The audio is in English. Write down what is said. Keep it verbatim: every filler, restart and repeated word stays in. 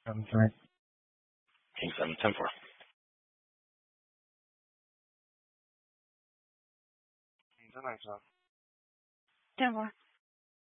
seven three. King seven, ten four. King seven nine seven. ten four.